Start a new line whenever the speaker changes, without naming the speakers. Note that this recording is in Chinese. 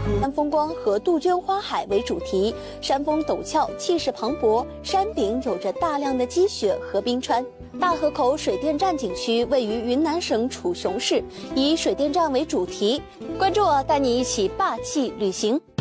风光和杜鹃花海为主题，山峰陡峭，气势磅礴，山顶有着大量的积雪和冰川。大河口水电站景区位于云南省楚雄市，以水电站为主题。关注我，带你一起霸气旅行。